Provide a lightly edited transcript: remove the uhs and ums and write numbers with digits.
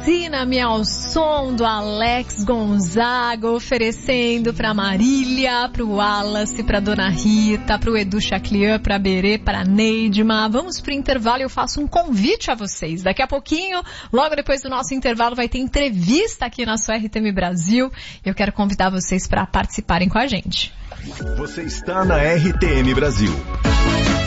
Ensina-me ao som do Alex Gonzaga, oferecendo pra Marília, pro Wallace, pra Dona Rita, pro Edu Chaclian, pra Berê, pra Neidma. Vamos pro intervalo e eu faço um convite a vocês. Daqui a pouquinho, logo depois do nosso intervalo, vai ter entrevista aqui na sua RTM Brasil. Eu quero convidar vocês para participarem com a gente. Você está na RTM Brasil.